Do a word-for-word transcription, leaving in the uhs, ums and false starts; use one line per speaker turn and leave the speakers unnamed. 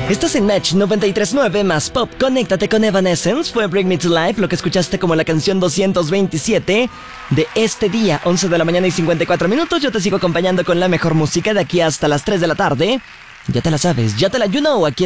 Estás en Match noventa y tres punto nueve más Pop. Conéctate con Evanescence. Fue Bring Me to Life, lo que escuchaste como la canción doscientos veintisiete de este día, once de la mañana y cincuenta y cuatro minutos. Yo te sigo acompañando con la mejor música de aquí hasta las tres de la tarde. Ya te la sabes, ya te la you know aquí en